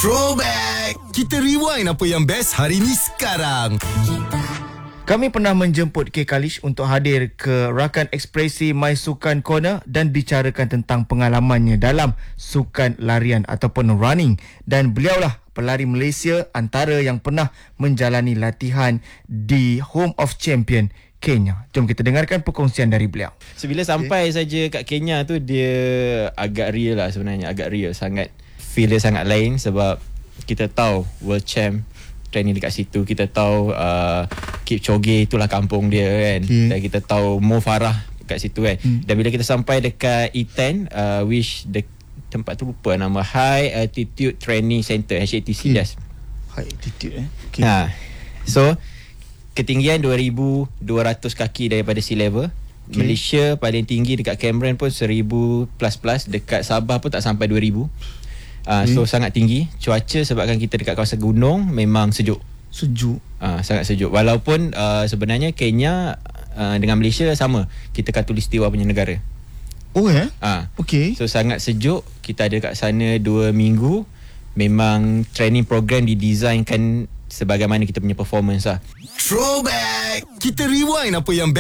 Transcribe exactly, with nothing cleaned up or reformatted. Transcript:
Throwback. Kita rewind apa yang best hari ni sekarang. Kami pernah menjemput K. Kalish untuk hadir ke rakan ekspresi My Sukan Corner dan bicarakan tentang pengalamannya dalam sukan larian ataupun running. Dan beliaulah pelari Malaysia antara yang pernah menjalani latihan di Home of Champion Kenya. Jom kita dengarkan perkongsian dari beliau. So bila sampai okay. saja kat Kenya tu, dia agak real lah sebenarnya. Agak real sangat. Feel dia sangat lain sebab kita tahu World Champ training dekat situ. Kita tahu uh, Kipchoge itulah kampung dia kan. Okay. Dan kita tahu Mo Farah kat situ kan. Hmm. Dan bila kita sampai dekat E ten, uh, which the tempat tu lupa nama, High Altitude Training Center, H A T C. Okay. High Altitude eh. Okay. Ha. So ketinggian dua ribu dua ratus kaki daripada sea level. Okay. Malaysia paling tinggi dekat Cameron pun seribu plus plus. Dekat Sabah pun tak sampai dua ribu. Uh, okay. So sangat tinggi. Cuaca sebabkan kita dekat kawasan gunung memang sejuk. Sejuk. Uh, sangat sejuk. Walaupun uh, sebenarnya Kenya uh, dengan Malaysia sama. Kita khatulistiwa punya negara. Oh ya? Uh, okay. So sangat sejuk. Kita ada kat sana dua minggu. Memang training program didesainkan sebagaimana kita punya performance lah. Throwback. Kita rewind apa yang best